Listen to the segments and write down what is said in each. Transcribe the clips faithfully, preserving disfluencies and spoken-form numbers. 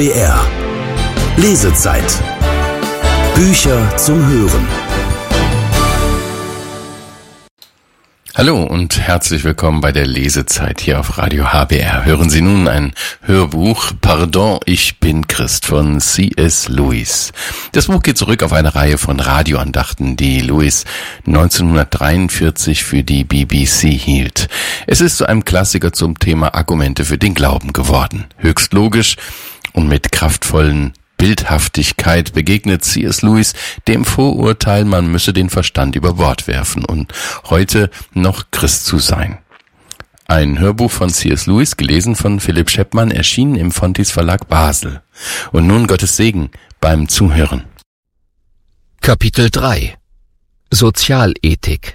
B R. Lesezeit. Bücher zum Hören. Hallo und herzlich willkommen bei der Lesezeit hier auf Radio H B R. Hören Sie nun ein Hörbuch Pardon, ich bin Christ von C S Lewis. Das Buch geht zurück auf eine Reihe von Radioandachten, die Lewis neunzehnhundertdreiundvierzig für die B B C hielt. Es ist zu einem Klassiker zum Thema Argumente für den Glauben geworden. Höchst logisch und mit kraftvollen Bildhaftigkeit begegnet C S Lewis dem Vorurteil, man müsse den Verstand über Bord werfen und heute noch Christ zu sein. Ein Hörbuch von C S Lewis, gelesen von Philipp Scheppmann, erschienen im Fontys Verlag Basel. Und nun Gottes Segen beim Zuhören. Kapitel drei. Sozialethik.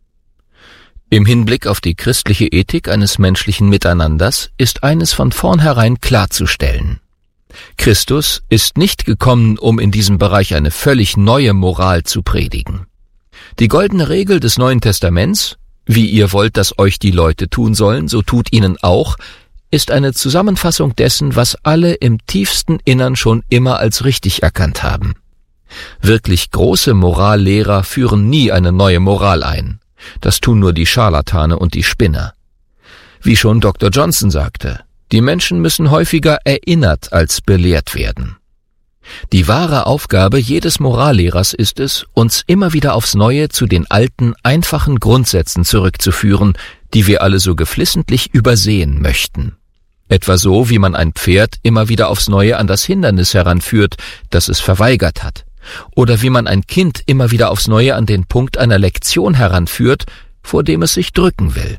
Im Hinblick auf die christliche Ethik eines menschlichen Miteinanders ist eines von vornherein klarzustellen. Christus ist nicht gekommen, um in diesem Bereich eine völlig neue Moral zu predigen. Die goldene Regel des Neuen Testaments, wie ihr wollt, dass euch die Leute tun sollen, so tut ihnen auch, ist eine Zusammenfassung dessen, was alle im tiefsten Innern schon immer als richtig erkannt haben. Wirklich große Morallehrer führen nie eine neue Moral ein. Das tun nur die Scharlatane und die Spinner. Wie schon Doktor Johnson sagte, die Menschen müssen häufiger erinnert als belehrt werden. Die wahre Aufgabe jedes Morallehrers ist es, uns immer wieder aufs Neue zu den alten, einfachen Grundsätzen zurückzuführen, die wir alle so geflissentlich übersehen möchten. Etwa so, wie man ein Pferd immer wieder aufs Neue an das Hindernis heranführt, das es verweigert hat. Oder wie man ein Kind immer wieder aufs Neue an den Punkt einer Lektion heranführt, vor dem es sich drücken will.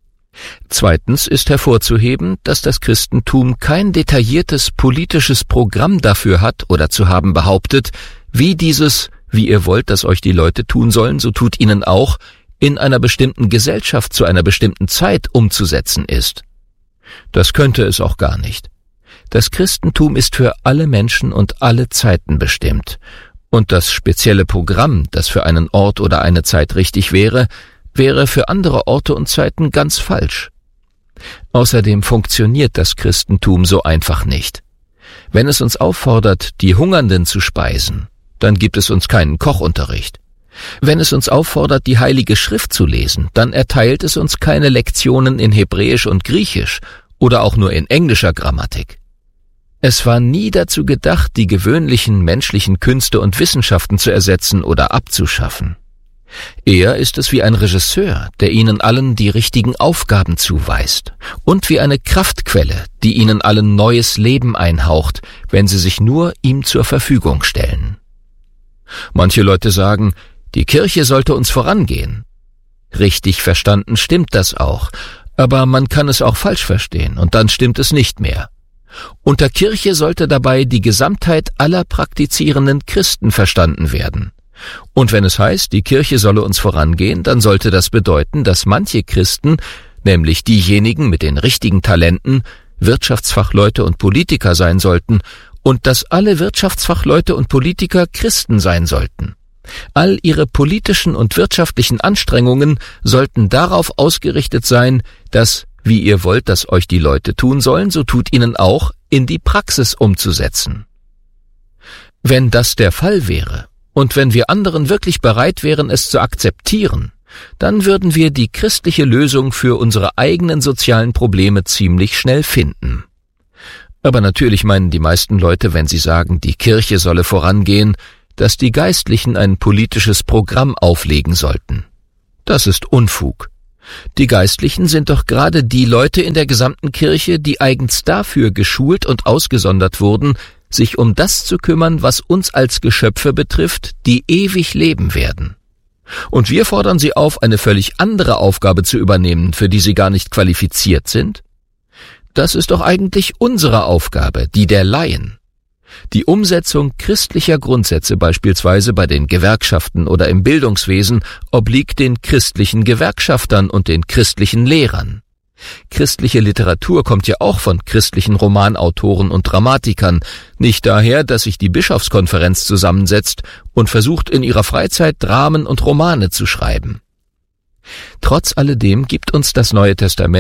Zweitens ist hervorzuheben, dass das Christentum kein detailliertes politisches Programm dafür hat oder zu haben behauptet, wie dieses, wie ihr wollt, dass euch die Leute tun sollen, so tut ihnen auch, in einer bestimmten Gesellschaft zu einer bestimmten Zeit umzusetzen ist. Das könnte es auch gar nicht. Das Christentum ist für alle Menschen und alle Zeiten bestimmt. Und das spezielle Programm, das für einen Ort oder eine Zeit richtig wäre, wäre für andere Orte und Zeiten ganz falsch. Außerdem funktioniert das Christentum so einfach nicht. Wenn es uns auffordert, die Hungernden zu speisen, dann gibt es uns keinen Kochunterricht. Wenn es uns auffordert, die Heilige Schrift zu lesen, dann erteilt es uns keine Lektionen in Hebräisch und Griechisch oder auch nur in englischer Grammatik. Es war nie dazu gedacht, die gewöhnlichen menschlichen Künste und Wissenschaften zu ersetzen oder abzuschaffen. Eher ist es wie ein Regisseur, der ihnen allen die richtigen Aufgaben zuweist und wie eine Kraftquelle, die ihnen allen neues Leben einhaucht, wenn sie sich nur ihm zur Verfügung stellen. Manche Leute sagen, die Kirche sollte uns vorangehen. Richtig verstanden stimmt das auch, aber man kann es auch falsch verstehen und dann stimmt es nicht mehr. Unter Kirche sollte dabei die Gesamtheit aller praktizierenden Christen verstanden werden. Und wenn es heißt, die Kirche solle uns vorangehen, dann sollte das bedeuten, dass manche Christen, nämlich diejenigen mit den richtigen Talenten, Wirtschaftsfachleute und Politiker sein sollten und dass alle Wirtschaftsfachleute und Politiker Christen sein sollten. All ihre politischen und wirtschaftlichen Anstrengungen sollten darauf ausgerichtet sein, dass, wie ihr wollt, dass euch die Leute tun sollen, so tut ihnen auch, in die Praxis umzusetzen. Wenn das der Fall wäre, und wenn wir anderen wirklich bereit wären, es zu akzeptieren, dann würden wir die christliche Lösung für unsere eigenen sozialen Probleme ziemlich schnell finden. Aber natürlich meinen die meisten Leute, wenn sie sagen, die Kirche solle vorangehen, dass die Geistlichen ein politisches Programm auflegen sollten. Das ist Unfug. Die Geistlichen sind doch gerade die Leute in der gesamten Kirche, die eigens dafür geschult und ausgesondert wurden, sich um das zu kümmern, was uns als Geschöpfe betrifft, die ewig leben werden. Und wir fordern sie auf, eine völlig andere Aufgabe zu übernehmen, für die sie gar nicht qualifiziert sind? Das ist doch eigentlich unsere Aufgabe, die der Laien. Die Umsetzung christlicher Grundsätze beispielsweise bei den Gewerkschaften oder im Bildungswesen obliegt den christlichen Gewerkschaftern und den christlichen Lehrern. Christliche Literatur kommt ja auch von christlichen Romanautoren und Dramatikern, nicht daher, dass sich die Bischofskonferenz zusammensetzt und versucht, in ihrer Freizeit Dramen und Romane zu schreiben. Trotz alledem gibt uns das Neue Testament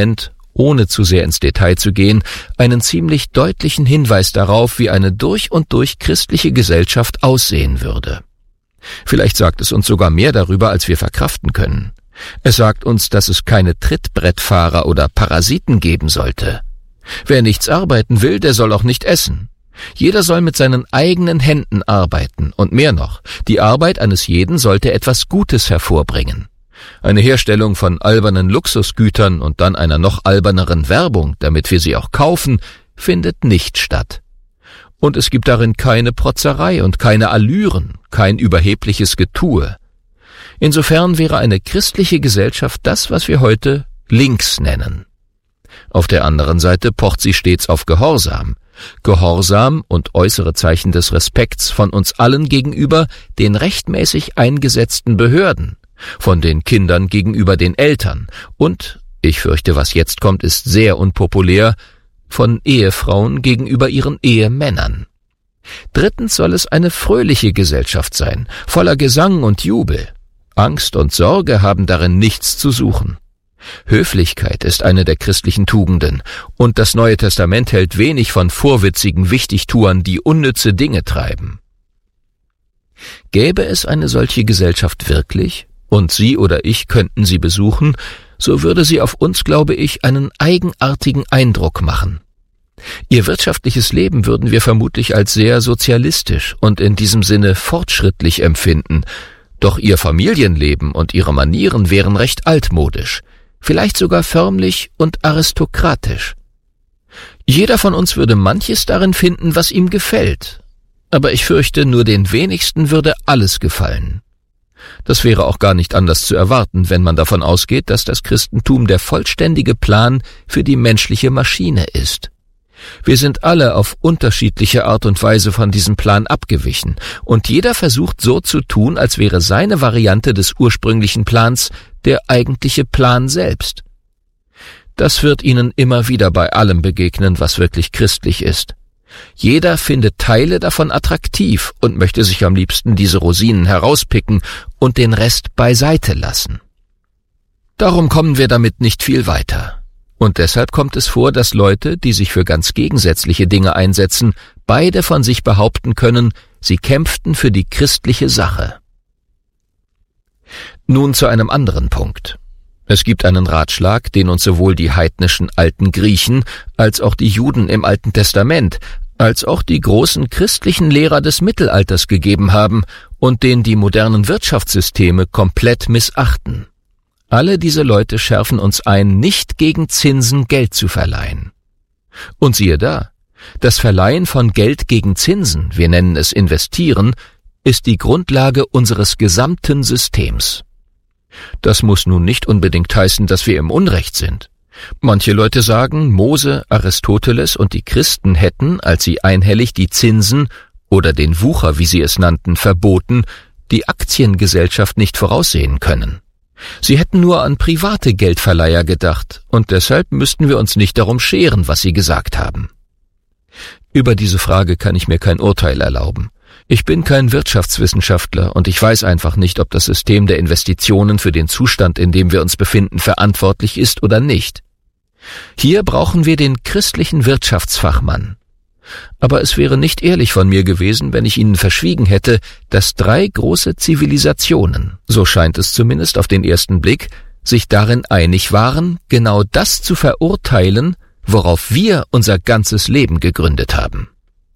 ohne zu sehr ins Detail zu gehen, einen ziemlich deutlichen Hinweis darauf, wie eine durch und durch christliche Gesellschaft aussehen würde. Vielleicht sagt es uns sogar mehr darüber, als wir verkraften können. Es sagt uns, dass es keine Trittbrettfahrer oder Parasiten geben sollte. Wer nichts arbeiten will, der soll auch nicht essen. Jeder soll mit seinen eigenen Händen arbeiten und mehr noch, die Arbeit eines jeden sollte etwas Gutes hervorbringen. Eine Herstellung von albernen Luxusgütern und dann einer noch alberneren Werbung, damit wir sie auch kaufen, findet nicht statt. Und es gibt darin keine Protzerei und keine Allüren, kein überhebliches Getue. Insofern wäre eine christliche Gesellschaft das, was wir heute links nennen. Auf der anderen Seite pocht sie stets auf Gehorsam. Gehorsam und äußere Zeichen des Respekts von uns allen gegenüber den rechtmäßig eingesetzten Behörden, von den Kindern gegenüber den Eltern und, ich fürchte, was jetzt kommt, ist sehr unpopulär, von Ehefrauen gegenüber ihren Ehemännern. Drittens soll es eine fröhliche Gesellschaft sein, voller Gesang und Jubel. Angst und Sorge haben darin nichts zu suchen. Höflichkeit ist eine der christlichen Tugenden, und das Neue Testament hält wenig von vorwitzigen Wichtigtuern, die unnütze Dinge treiben. Gäbe es eine solche Gesellschaft wirklich, und Sie oder ich könnten sie besuchen, so würde sie auf uns, glaube ich, einen eigenartigen Eindruck machen. Ihr wirtschaftliches Leben würden wir vermutlich als sehr sozialistisch und in diesem Sinne fortschrittlich empfinden, doch ihr Familienleben und ihre Manieren wären recht altmodisch, vielleicht sogar förmlich und aristokratisch. Jeder von uns würde manches darin finden, was ihm gefällt, aber ich fürchte, nur den wenigsten würde alles gefallen. Das wäre auch gar nicht anders zu erwarten, wenn man davon ausgeht, dass das Christentum der vollständige Plan für die menschliche Maschine ist. Wir sind alle auf unterschiedliche Art und Weise von diesem Plan abgewichen, und jeder versucht so zu tun, als wäre seine Variante des ursprünglichen Plans der eigentliche Plan selbst. Das wird Ihnen immer wieder bei allem begegnen, was wirklich christlich ist. Jeder findet Teile davon attraktiv und möchte sich am liebsten diese Rosinen herauspicken und den Rest beiseite lassen. Darum kommen wir damit nicht viel weiter. Und deshalb kommt es vor, dass Leute, die sich für ganz gegensätzliche Dinge einsetzen, beide von sich behaupten können, sie kämpften für die christliche Sache. Nun zu einem anderen Punkt. Es gibt einen Ratschlag, den uns sowohl die heidnischen alten Griechen als auch die Juden im Alten Testament, als auch die großen christlichen Lehrer des Mittelalters gegeben haben und den die modernen Wirtschaftssysteme komplett missachten. Alle diese Leute schärfen uns ein, nicht gegen Zinsen Geld zu verleihen. Und siehe da, das Verleihen von Geld gegen Zinsen, wir nennen es Investieren, ist die Grundlage unseres gesamten Systems. Das muss nun nicht unbedingt heißen, dass wir im Unrecht sind. Manche Leute sagen, Mose, Aristoteles und die Christen hätten, als sie einhellig die Zinsen oder den Wucher, wie sie es nannten, verboten, die Aktiengesellschaft nicht voraussehen können. Sie hätten nur an private Geldverleiher gedacht, und deshalb müssten wir uns nicht darum scheren, was sie gesagt haben. Über diese Frage kann ich mir kein Urteil erlauben. Ich bin kein Wirtschaftswissenschaftler und ich weiß einfach nicht, ob das System der Investitionen für den Zustand, in dem wir uns befinden, verantwortlich ist oder nicht. Hier brauchen wir den christlichen Wirtschaftsfachmann. Aber es wäre nicht ehrlich von mir gewesen, wenn ich Ihnen verschwiegen hätte, dass drei große Zivilisationen, so scheint es zumindest auf den ersten Blick, sich darin einig waren, genau das zu verurteilen, worauf wir unser ganzes Leben gegründet haben.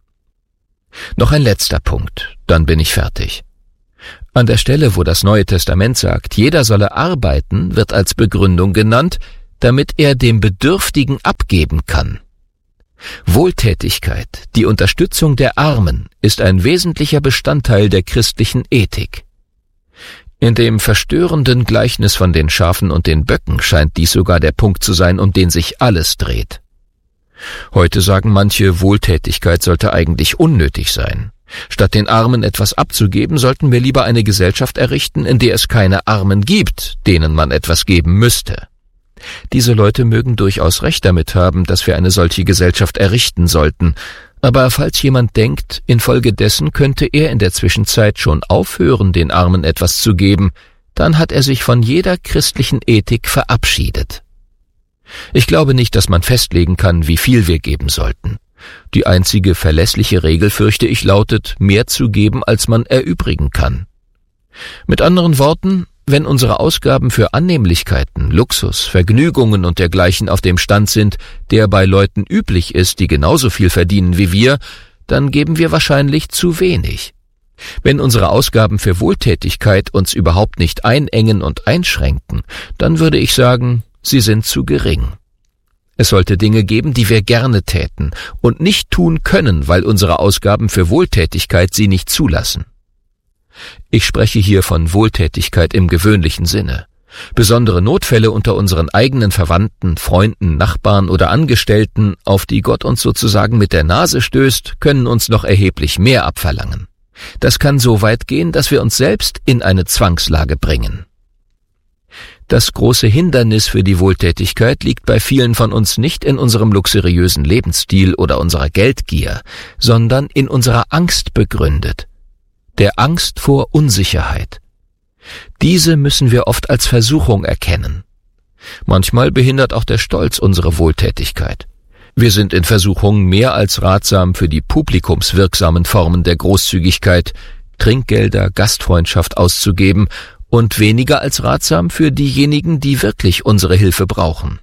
Noch ein letzter Punkt, dann bin ich fertig. An der Stelle, wo das Neue Testament sagt, jeder solle arbeiten, wird als Begründung genannt, damit er dem Bedürftigen abgeben kann. Wohltätigkeit, die Unterstützung der Armen, ist ein wesentlicher Bestandteil der christlichen Ethik. In dem verstörenden Gleichnis von den Schafen und den Böcken scheint dies sogar der Punkt zu sein, um den sich alles dreht. Heute sagen manche, Wohltätigkeit sollte eigentlich unnötig sein. Statt den Armen etwas abzugeben, sollten wir lieber eine Gesellschaft errichten, in der es keine Armen gibt, denen man etwas geben müsste. Diese Leute mögen durchaus recht damit haben, dass wir eine solche Gesellschaft errichten sollten, aber falls jemand denkt, infolgedessen könnte er in der Zwischenzeit schon aufhören, den Armen etwas zu geben, dann hat er sich von jeder christlichen Ethik verabschiedet. Ich glaube nicht, dass man festlegen kann, wie viel wir geben sollten. Die einzige verlässliche Regel, fürchte ich, lautet, mehr zu geben, als man erübrigen kann. Mit anderen Worten, wenn unsere Ausgaben für Annehmlichkeiten, Luxus, Vergnügungen und dergleichen auf dem Stand sind, der bei Leuten üblich ist, die genauso viel verdienen wie wir, dann geben wir wahrscheinlich zu wenig. Wenn unsere Ausgaben für Wohltätigkeit uns überhaupt nicht einengen und einschränken, dann würde ich sagen, sie sind zu gering. Es sollte Dinge geben, die wir gerne täten und nicht tun können, weil unsere Ausgaben für Wohltätigkeit sie nicht zulassen. Ich spreche hier von Wohltätigkeit im gewöhnlichen Sinne. Besondere Notfälle unter unseren eigenen Verwandten, Freunden, Nachbarn oder Angestellten, auf die Gott uns sozusagen mit der Nase stößt, können uns noch erheblich mehr abverlangen. Das kann so weit gehen, dass wir uns selbst in eine Zwangslage bringen. Das große Hindernis für die Wohltätigkeit liegt bei vielen von uns nicht in unserem luxuriösen Lebensstil oder unserer Geldgier, sondern in unserer Angst begründet. Der Angst vor Unsicherheit. Diese müssen wir oft als Versuchung erkennen. Manchmal behindert auch der Stolz unsere Wohltätigkeit. Wir sind in Versuchung, mehr als ratsam für die publikumswirksamen Formen der Großzügigkeit, Trinkgelder, Gastfreundschaft auszugeben und weniger als ratsam für diejenigen, die wirklich unsere Hilfe brauchen.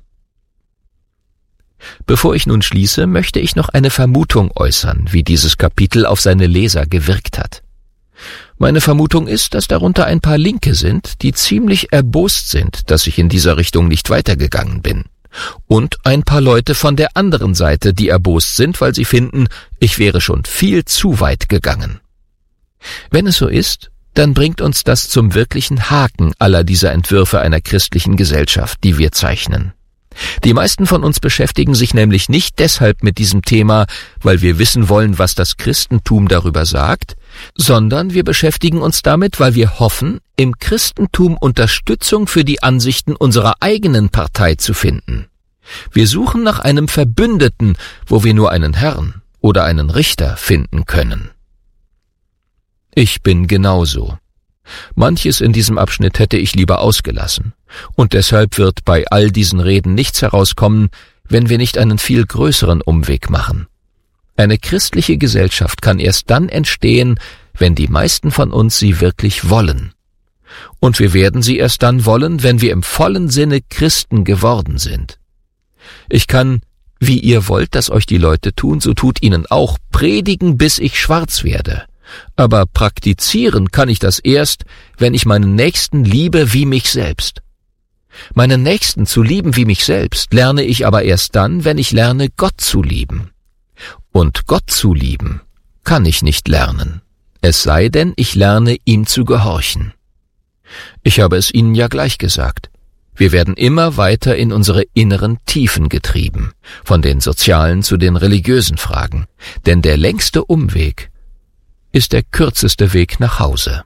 Bevor ich nun schließe, möchte ich noch eine Vermutung äußern, wie dieses Kapitel auf seine Leser gewirkt hat. Meine Vermutung ist, dass darunter ein paar Linke sind, die ziemlich erbost sind, dass ich in dieser Richtung nicht weitergegangen bin. Und ein paar Leute von der anderen Seite, die erbost sind, weil sie finden, ich wäre schon viel zu weit gegangen. Wenn es so ist, dann bringt uns das zum wirklichen Haken aller dieser Entwürfe einer christlichen Gesellschaft, die wir zeichnen. Die meisten von uns beschäftigen sich nämlich nicht deshalb mit diesem Thema, weil wir wissen wollen, was das Christentum darüber sagt, sondern wir beschäftigen uns damit, weil wir hoffen, im Christentum Unterstützung für die Ansichten unserer eigenen Partei zu finden. Wir suchen nach einem Verbündeten, wo wir nur einen Herrn oder einen Richter finden können. Ich bin genauso. Manches in diesem Abschnitt hätte ich lieber ausgelassen, und deshalb wird bei all diesen Reden nichts herauskommen, wenn wir nicht einen viel größeren Umweg machen. Eine christliche Gesellschaft kann erst dann entstehen, wenn die meisten von uns sie wirklich wollen. Und wir werden sie erst dann wollen, wenn wir im vollen Sinne Christen geworden sind. Ich kann, wie ihr wollt, dass euch die Leute tun, so tut ihnen auch, predigen, bis ich schwarz werde. Aber praktizieren kann ich das erst, wenn ich meinen Nächsten liebe wie mich selbst. Meinen Nächsten zu lieben wie mich selbst lerne ich aber erst dann, wenn ich lerne, Gott zu lieben. Und Gott zu lieben kann ich nicht lernen, es sei denn, ich lerne, ihm zu gehorchen. Ich habe es Ihnen ja gleich gesagt. Wir werden immer weiter in unsere inneren Tiefen getrieben, von den sozialen zu den religiösen Fragen, denn der längste Umweg ist der kürzeste Weg nach Hause.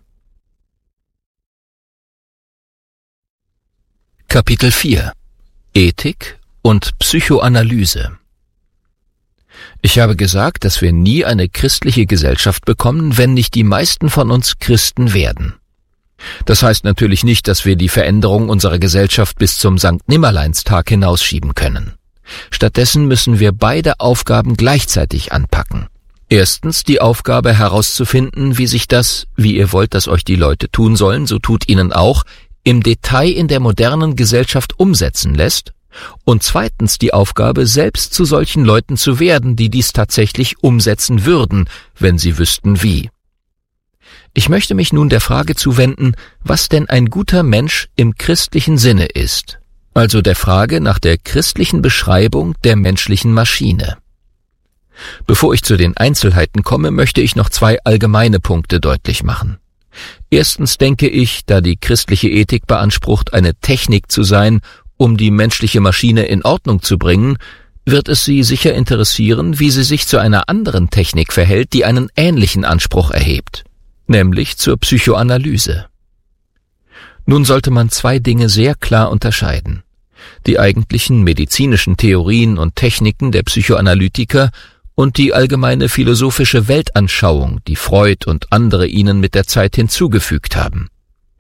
Kapitel vier. Ethik und Psychoanalyse. Ich habe gesagt, dass wir nie eine christliche Gesellschaft bekommen, wenn nicht die meisten von uns Christen werden. Das heißt natürlich nicht, dass wir die Veränderung unserer Gesellschaft bis zum Sankt Nimmerleinstag hinausschieben können. Stattdessen müssen wir beide Aufgaben gleichzeitig anpacken. Erstens die Aufgabe herauszufinden, wie sich das, wie ihr wollt, dass euch die Leute tun sollen, so tut ihnen auch, im Detail in der modernen Gesellschaft umsetzen lässt. Und zweitens die Aufgabe, selbst zu solchen Leuten zu werden, die dies tatsächlich umsetzen würden, wenn sie wüssten wie. Ich möchte mich nun der Frage zuwenden, was denn ein guter Mensch im christlichen Sinne ist, also der Frage nach der christlichen Beschreibung der menschlichen Maschine. Bevor ich zu den Einzelheiten komme, möchte ich noch zwei allgemeine Punkte deutlich machen. Erstens denke ich, da die christliche Ethik beansprucht, eine Technik zu sein, um die menschliche Maschine in Ordnung zu bringen, wird es Sie sicher interessieren, wie sie sich zu einer anderen Technik verhält, die einen ähnlichen Anspruch erhebt, nämlich zur Psychoanalyse. Nun sollte man zwei Dinge sehr klar unterscheiden: die eigentlichen medizinischen Theorien und Techniken der Psychoanalytiker und die allgemeine philosophische Weltanschauung, die Freud und andere ihnen mit der Zeit hinzugefügt haben.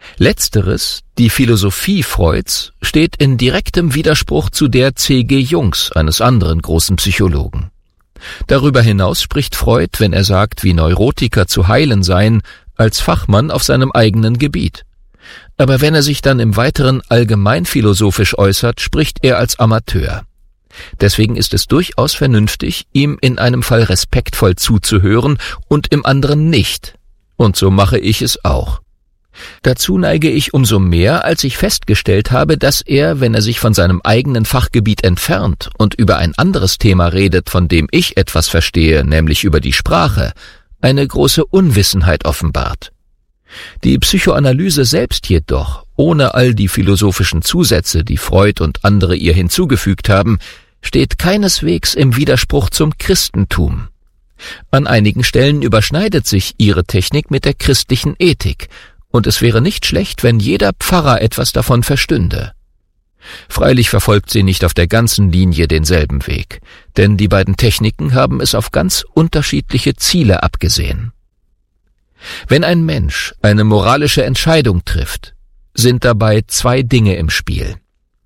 Letzteres, die Philosophie Freuds, steht in direktem Widerspruch zu der C G Jungs, eines anderen großen Psychologen. Darüber hinaus spricht Freud, wenn er sagt, wie Neurotiker zu heilen seien, als Fachmann auf seinem eigenen Gebiet. Aber wenn er sich dann im Weiteren allgemein philosophisch äußert, spricht er als Amateur. Deswegen ist es durchaus vernünftig, ihm in einem Fall respektvoll zuzuhören und im anderen nicht. Und so mache ich es auch. Dazu neige ich umso mehr, als ich festgestellt habe, dass er, wenn er sich von seinem eigenen Fachgebiet entfernt und über ein anderes Thema redet, von dem ich etwas verstehe, nämlich über die Sprache, eine große Unwissenheit offenbart. Die Psychoanalyse selbst jedoch, ohne all die philosophischen Zusätze, die Freud und andere ihr hinzugefügt haben, steht keineswegs im Widerspruch zum Christentum. An einigen Stellen überschneidet sich ihre Technik mit der christlichen Ethik, und es wäre nicht schlecht, wenn jeder Pfarrer etwas davon verstünde. Freilich verfolgt sie nicht auf der ganzen Linie denselben Weg, denn die beiden Techniken haben es auf ganz unterschiedliche Ziele abgesehen. Wenn ein Mensch eine moralische Entscheidung trifft, sind dabei zwei Dinge im Spiel.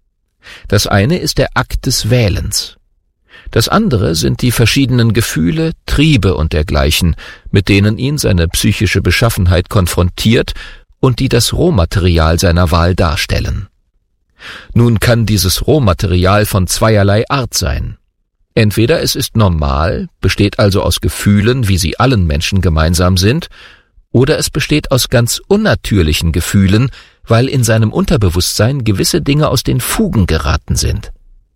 Das eine ist der Akt des Wählens. Das andere sind die verschiedenen Gefühle, Triebe und dergleichen, mit denen ihn seine psychische Beschaffenheit konfrontiert und die das Rohmaterial seiner Wahl darstellen. Nun kann dieses Rohmaterial von zweierlei Art sein. Entweder es ist normal, besteht also aus Gefühlen, wie sie allen Menschen gemeinsam sind, oder es besteht aus ganz unnatürlichen Gefühlen, weil in seinem Unterbewusstsein gewisse Dinge aus den Fugen geraten sind.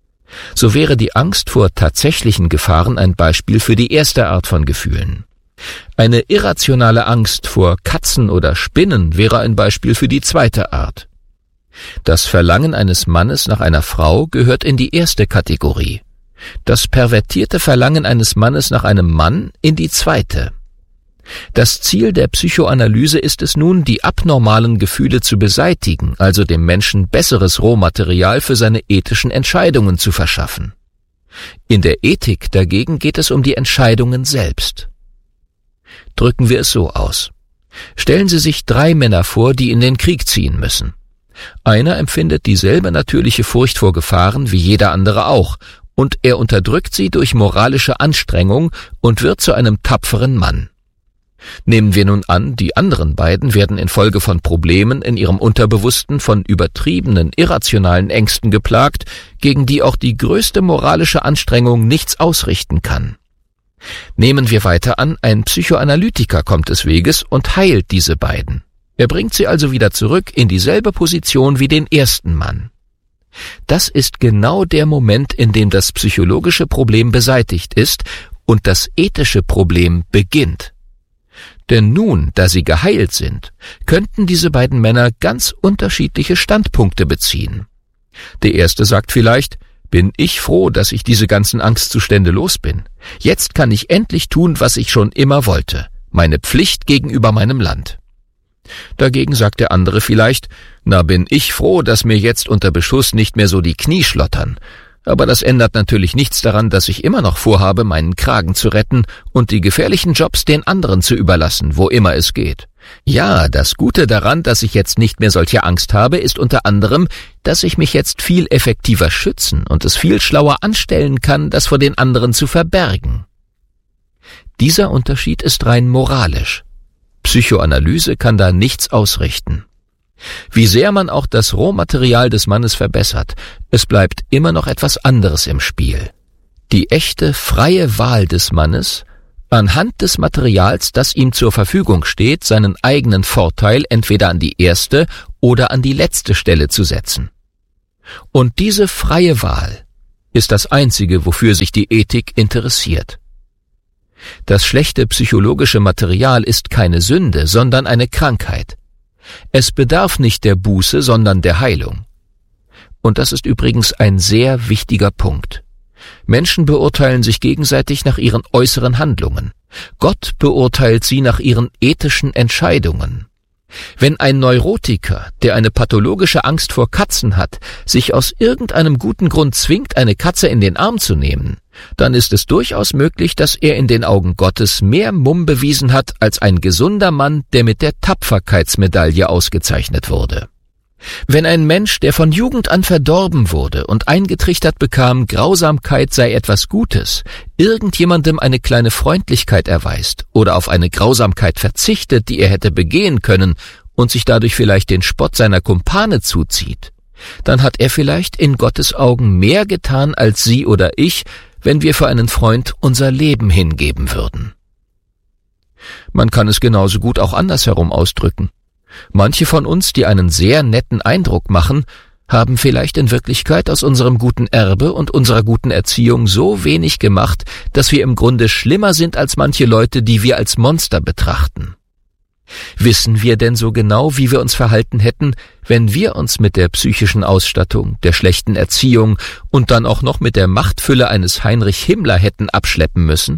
So wäre die Angst vor tatsächlichen Gefahren ein Beispiel für die erste Art von Gefühlen. Eine irrationale Angst vor Katzen oder Spinnen wäre ein Beispiel für die zweite Art. Das Verlangen eines Mannes nach einer Frau gehört in die erste Kategorie. Das pervertierte Verlangen eines Mannes nach einem Mann in die zweite. Das Ziel der Psychoanalyse ist es nun, die abnormalen Gefühle zu beseitigen, also dem Menschen besseres Rohmaterial für seine ethischen Entscheidungen zu verschaffen. In der Ethik dagegen geht es um die Entscheidungen selbst. Drücken wir es so aus. Stellen Sie sich drei Männer vor, die in den Krieg ziehen müssen. Einer empfindet dieselbe natürliche Furcht vor Gefahren wie jeder andere auch, und er unterdrückt sie durch moralische Anstrengung und wird zu einem tapferen Mann. Nehmen wir nun an, die anderen beiden werden infolge von Problemen in ihrem Unterbewussten von übertriebenen, irrationalen Ängsten geplagt, gegen die auch die größte moralische Anstrengung nichts ausrichten kann. Nehmen wir weiter an, ein Psychoanalytiker kommt des Weges und heilt diese beiden. Er bringt sie also wieder zurück in dieselbe Position wie den ersten Mann. Das ist genau der Moment, in dem das psychologische Problem beseitigt ist und das ethische Problem beginnt. Denn nun, da sie geheilt sind, könnten diese beiden Männer ganz unterschiedliche Standpunkte beziehen. Der erste sagt vielleicht: Bin ich froh, dass ich diese ganzen Angstzustände los bin. Jetzt kann ich endlich tun, was ich schon immer wollte, meine Pflicht gegenüber meinem Land. Dagegen sagt der andere vielleicht: Na, bin ich froh, dass mir jetzt unter Beschuss nicht mehr so die Knie schlottern. Aber das ändert natürlich nichts daran, dass ich immer noch vorhabe, meinen Kragen zu retten und die gefährlichen Jobs den anderen zu überlassen, wo immer es geht. Ja, das Gute daran, dass ich jetzt nicht mehr solche Angst habe, ist unter anderem, dass ich mich jetzt viel effektiver schützen und es viel schlauer anstellen kann, das vor den anderen zu verbergen. Dieser Unterschied ist rein moralisch. Psychoanalyse kann da nichts ausrichten. Wie sehr man auch das Rohmaterial des Mannes verbessert, es bleibt immer noch etwas anderes im Spiel. Die echte, freie Wahl des Mannes, anhand des Materials, das ihm zur Verfügung steht, seinen eigenen Vorteil entweder an die erste oder an die letzte Stelle zu setzen. Und diese freie Wahl ist das Einzige, wofür sich die Ethik interessiert. Das schlechte psychologische Material ist keine Sünde, sondern eine Krankheit. Es bedarf nicht der Buße, sondern der Heilung. Und das ist übrigens ein sehr wichtiger Punkt. Menschen beurteilen sich gegenseitig nach ihren äußeren Handlungen. Gott beurteilt sie nach ihren ethischen Entscheidungen. Wenn ein Neurotiker, der eine pathologische Angst vor Katzen hat, sich aus irgendeinem guten Grund zwingt, eine Katze in den Arm zu nehmen, dann ist es durchaus möglich, dass er in den Augen Gottes mehr Mumm bewiesen hat als ein gesunder Mann, der mit der Tapferkeitsmedaille ausgezeichnet wurde. Wenn ein Mensch, der von Jugend an verdorben wurde und eingetrichtert bekam, Grausamkeit sei etwas Gutes, irgendjemandem eine kleine Freundlichkeit erweist oder auf eine Grausamkeit verzichtet, die er hätte begehen können und sich dadurch vielleicht den Spott seiner Kumpane zuzieht, dann hat er vielleicht in Gottes Augen mehr getan als Sie oder ich, wenn wir für einen Freund unser Leben hingeben würden. Man kann es genauso gut auch andersherum ausdrücken. Manche von uns, die einen sehr netten Eindruck machen, haben vielleicht in Wirklichkeit aus unserem guten Erbe und unserer guten Erziehung so wenig gemacht, dass wir im Grunde schlimmer sind als manche Leute, die wir als Monster betrachten. Wissen wir denn so genau, wie wir uns verhalten hätten, wenn wir uns mit der psychischen Ausstattung, der schlechten Erziehung und dann auch noch mit der Machtfülle eines Heinrich Himmler hätten abschleppen müssen?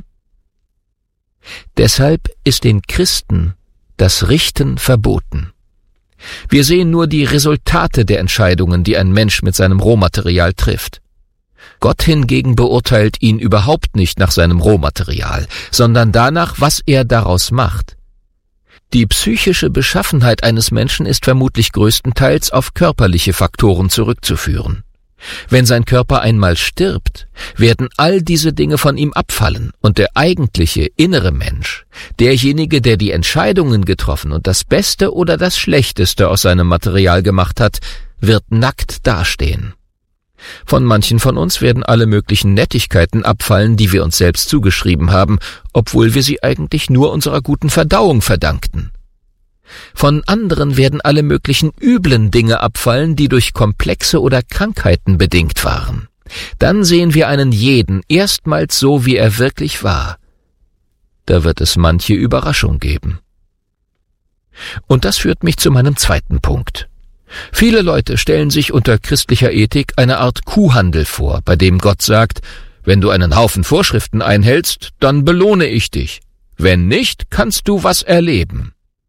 Deshalb ist den Christen das Richten verboten. Wir sehen nur die Resultate der Entscheidungen, die ein Mensch mit seinem Rohmaterial trifft. Gott hingegen beurteilt ihn überhaupt nicht nach seinem Rohmaterial, sondern danach, was er daraus macht. Die psychische Beschaffenheit eines Menschen ist vermutlich größtenteils auf körperliche Faktoren zurückzuführen. Wenn sein Körper einmal stirbt, werden all diese Dinge von ihm abfallen und der eigentliche innere Mensch, derjenige, der die Entscheidungen getroffen und das Beste oder das Schlechteste aus seinem Material gemacht hat, wird nackt dastehen. Von manchen von uns werden alle möglichen Nettigkeiten abfallen, die wir uns selbst zugeschrieben haben, obwohl wir sie eigentlich nur unserer guten Verdauung verdankten. Von anderen werden alle möglichen üblen Dinge abfallen, die durch Komplexe oder Krankheiten bedingt waren. Dann sehen wir einen jeden erstmals so, wie er wirklich war. Da wird es manche Überraschung geben. Und das führt mich zu meinem zweiten Punkt. Viele Leute stellen sich unter christlicher Ethik eine Art Kuhhandel vor, bei dem Gott sagt, wenn du einen Haufen Vorschriften einhältst, dann belohne ich dich. Wenn nicht, kannst du was erleben.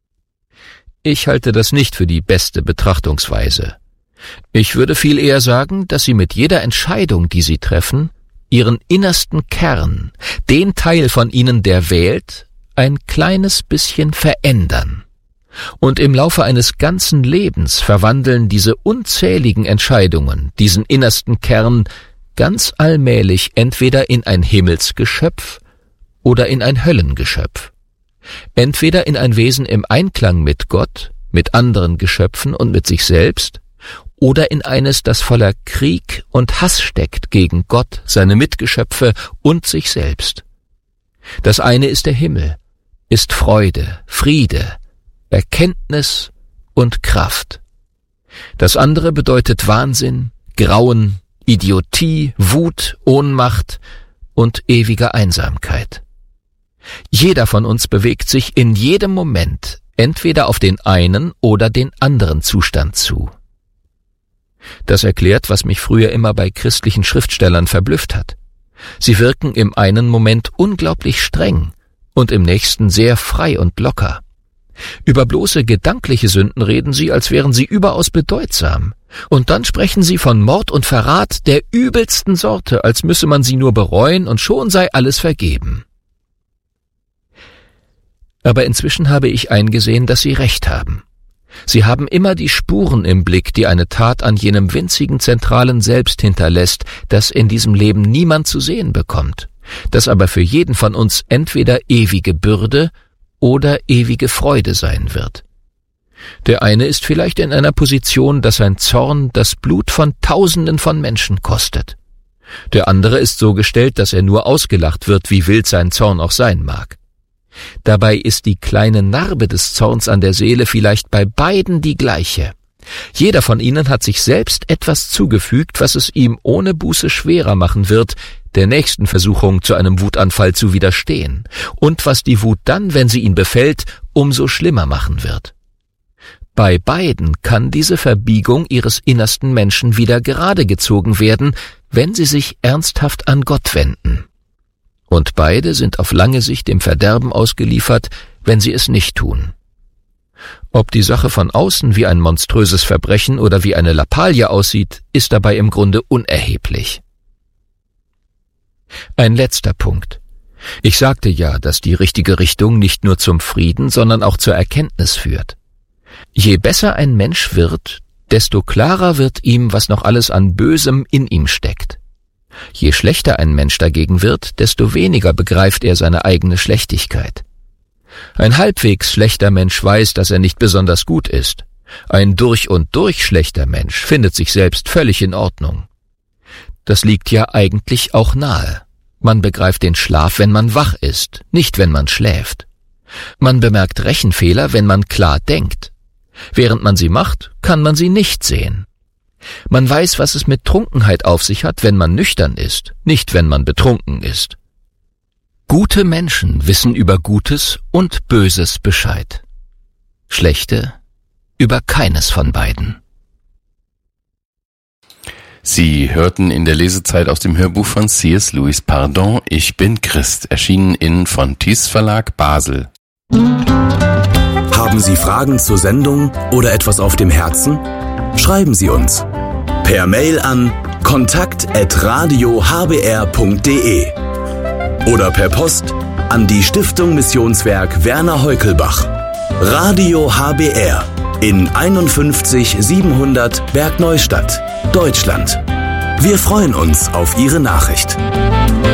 Ich halte das nicht für die beste Betrachtungsweise. Ich würde viel eher sagen, dass Sie mit jeder Entscheidung, die Sie treffen, Ihren innersten Kern, den Teil von Ihnen, der wählt, ein kleines bisschen verändern. Und im Laufe eines ganzen Lebens verwandeln diese unzähligen Entscheidungen diesen innersten Kern ganz allmählich entweder in ein Himmelsgeschöpf oder in ein Höllengeschöpf. Entweder in ein Wesen im Einklang mit Gott, mit anderen Geschöpfen und mit sich selbst, oder in eines, das voller Krieg und Hass steckt gegen Gott, seine Mitgeschöpfe und sich selbst. Das eine ist der Himmel, ist Freude, Friede, Erkenntnis und Kraft. Das andere bedeutet Wahnsinn, Grauen, Idiotie, Wut, Ohnmacht und ewige Einsamkeit. Jeder von uns bewegt sich in jedem Moment entweder auf den einen oder den anderen Zustand zu. Das erklärt, was mich früher immer bei christlichen Schriftstellern verblüfft hat. Sie wirken im einen Moment unglaublich streng und im nächsten sehr frei und locker. Über bloße gedankliche Sünden reden sie, als wären sie überaus bedeutsam. Und dann sprechen sie von Mord und Verrat der übelsten Sorte, als müsse man sie nur bereuen und schon sei alles vergeben. Aber inzwischen habe ich eingesehen, dass sie recht haben. Sie haben immer die Spuren im Blick, die eine Tat an jenem winzigen zentralen Selbst hinterlässt, das in diesem Leben niemand zu sehen bekommt, das aber für jeden von uns entweder ewige Bürde oder ewige Freude sein wird. Der eine ist vielleicht in einer Position, dass sein Zorn das Blut von Tausenden von Menschen kostet. Der andere ist so gestellt, dass er nur ausgelacht wird, wie wild sein Zorn auch sein mag. Dabei ist die kleine Narbe des Zorns an der Seele vielleicht bei beiden die gleiche. Jeder von ihnen hat sich selbst etwas zugefügt, was es ihm ohne Buße schwerer machen wird, der nächsten Versuchung zu einem Wutanfall zu widerstehen, und was die Wut dann, wenn sie ihn befällt, umso schlimmer machen wird. Bei beiden kann diese Verbiegung ihres innersten Menschen wieder gerade gezogen werden, wenn sie sich ernsthaft an Gott wenden. Und beide sind auf lange Sicht dem Verderben ausgeliefert, wenn sie es nicht tun. Ob die Sache von außen wie ein monströses Verbrechen oder wie eine Lappalie aussieht, ist dabei im Grunde unerheblich. Ein letzter Punkt. Ich sagte ja, dass die richtige Richtung nicht nur zum Frieden, sondern auch zur Erkenntnis führt. Je besser ein Mensch wird, desto klarer wird ihm, was noch alles an Bösem in ihm steckt. Je schlechter ein Mensch dagegen wird, desto weniger begreift er seine eigene Schlechtigkeit. Ein halbwegs schlechter Mensch weiß, dass er nicht besonders gut ist. Ein durch und durch schlechter Mensch findet sich selbst völlig in Ordnung. Das liegt ja eigentlich auch nahe. Man begreift den Schlaf, wenn man wach ist, nicht wenn man schläft. Man bemerkt Rechenfehler, wenn man klar denkt. Während man sie macht, kann man sie nicht sehen. Man weiß, was es mit Trunkenheit auf sich hat, wenn man nüchtern ist, nicht wenn man betrunken ist. Gute Menschen wissen über Gutes und Böses Bescheid. Schlechte über keines von beiden. Sie hörten in der Lesezeit aus dem Hörbuch von C S Lewis Pardon, ich bin Christ, erschienen in Fontys Verlag Basel. Haben Sie Fragen zur Sendung oder etwas auf dem Herzen? Schreiben Sie uns per Mail an kontakt at radio h b r punkt d e oder per Post an die Stiftung Missionswerk Werner Heukelbach, Radio H B R in einundfünfzig siebenhundert Bergneustadt, Deutschland. Wir freuen uns auf Ihre Nachricht.